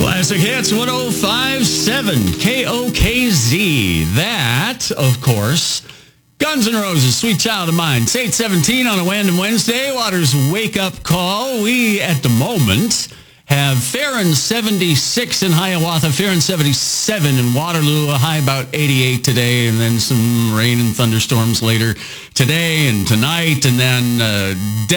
Classic Hits 105.7 KOKZ. That, of course, Guns N' Roses, Sweet Child of Mine. It's 8:17 on a Random Wednesday. Water's wake-up call. We, at the moment, have Farron 76 in Hiawatha, Farron 77 in Waterloo, a high about 88 today, and then some rain and thunderstorms later today and tonight, and then